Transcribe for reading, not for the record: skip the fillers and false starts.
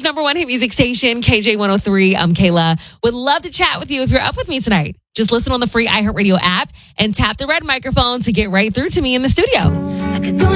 number one hit music station, KJ103. I'm Kayla. Would love to chat with you if you're up with me tonight. Just listen on the free iHeartRadio app and tap the red microphone to get right through to me in the studio.